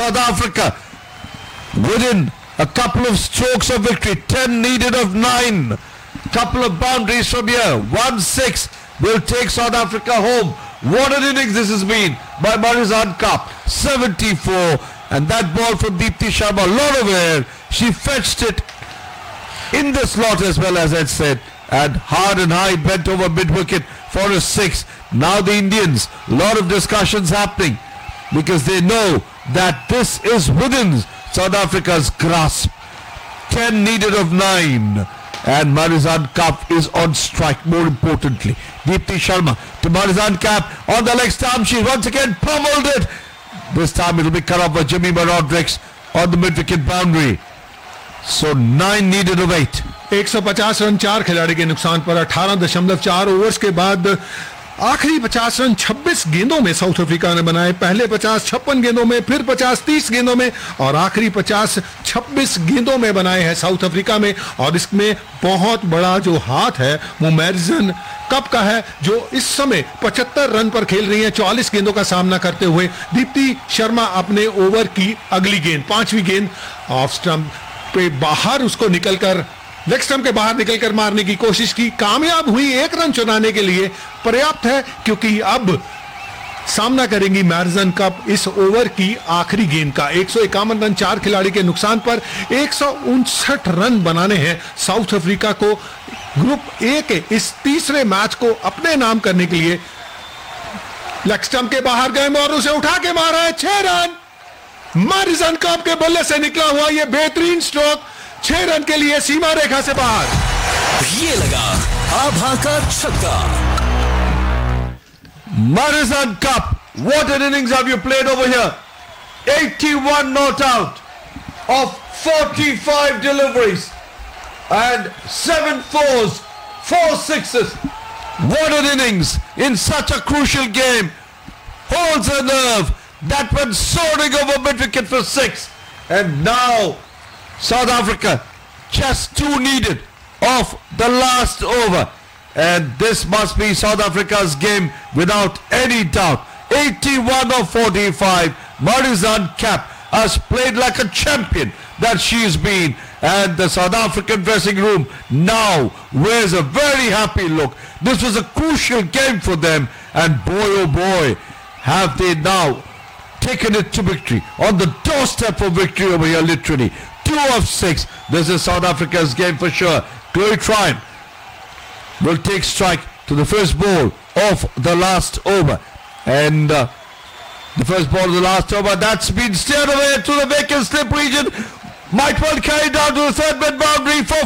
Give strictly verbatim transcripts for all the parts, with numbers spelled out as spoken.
South Africa within a couple of strokes of victory. ten needed of nine. Couple of boundaries from here. one six will take South Africa home. What an innings this has been by Marizanne Kapp. seventy-four. And that ball from Deepti Sharma, a lot of air. She fetched it in the slot as well, as I said. And hard and high, bent over mid-wicket for a six. Now the Indians, a lot of discussions happening because they know that this is within South Africa's grasp. ten needed of nine. And Marizanne Kapp is on strike, more importantly. Deepti Sharma to Marizanne Kapp on the leg stump. She once again pummeled it. This time it will be cut off by Jemimah Rodrigues on the mid-wicket boundary. So nine needed of eight. एक सौ पचास run चार खिलाड़ी के नुकसान पर अठारह दशमलव चार ओवर्स के बाद आखिरी पचास रन छब्बीस गेंदों में साउथ अफ्रीका ने बनाए. पहले पचास छप्पन गेंदों में, फिर पचास तीस गेंदों में और आखिरी पचास छब्बीस गेंदों में बनाए हैं साउथ अफ्रीका में. और इसमें बहुत बड़ा जो हाथ है वो मैरिजन कप का है, जो इस समय पचहत्तर रन पर खेल रही है चौवालीस गेंदों का सामना करते हुए. दीप्ति शर्मा अपने ओवर की अगली गेंद, पांचवी गेंद ऑफ स्टंप पे बाहर उसको निकलकर लेग स्टंप के बाहर निकलकर मारने की कोशिश की. कामयाब हुई, एक रन चुराने के लिए पर्याप्त है क्योंकि अब सामना करेंगी मैरिजन कप इस ओवर की आखिरी गेंद का. एक सौ इक्यावन रन चार खिलाड़ी के नुकसान पर एक सौ उनसठ रन बनाने हैं साउथ अफ्रीका को ग्रुप ए के इस तीसरे मैच को अपने नाम करने के लिए. लेग स्टंप के बाहर गए और उसे उठा के मारा है. छह रन मैरिजन कप के बल्ले से निकला हुआ यह बेहतरीन स्ट्रोक. छह रन के लिए सीमा रेखा से बाहर. ये लगा आभा का छक्का. Marizanne Kapp, what an innings have you played over here. eighty-one not out of forty-five deliveries and seven fours, four sixes. What an innings in such a crucial game. Holds a nerve. That went soaring over mid-wicket for six. And now South Africa just two needed of the last over. And this must be South Africa's game without any doubt. eighty-one of forty-five. Marizanne Kapp has played like a champion that she's been. And the South African dressing room now wears a very happy look. This was a crucial game for them. And boy oh boy, have they now taken it to victory. On the doorstep of victory over here, literally. Two of six. This is South Africa's game for sure. Chloe Tryon will take strike to the first ball of the last over. And uh, the first ball of the last over, that's been steered away to the vacant slip region. Might well carry down to the third mid boundary for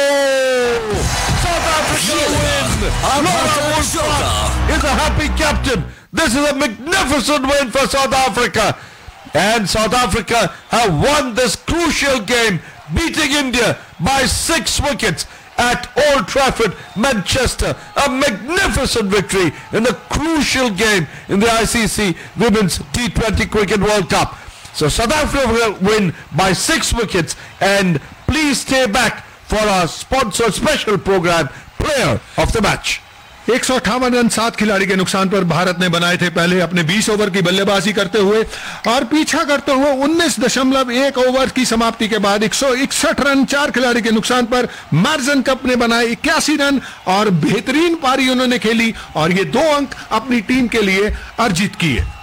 four. South Africa win. Laura Wolfram is a happy captain. This is a magnificent win for South Africa. And South Africa have won this crucial game, beating India by six wickets at Old Trafford, Manchester. A magnificent victory in a crucial game in the I C C Women's T twenty Cricket World Cup. So South Africa will win by six wickets. And please stay back for our sponsored special program, Player of the Match. एक सौ अट्ठावन run सात खिलाड़ी के नुकसान पर भारत ने बनाए थे पहले अपने बीस ओवर की बल्लेबाजी करते हुए और पीछा करते हुए उन्नीस दशमलव एक ओवर की समाप्ति के बाद एक सौ इकसठ रन चार खिलाड़ी के नुकसान पर मैरिजन कप ने बनाए इक्यासी रन और बेहतरीन पारी उन्होंने खेली और ये दो अंक अपनी टीम के लिए अर्जित किए.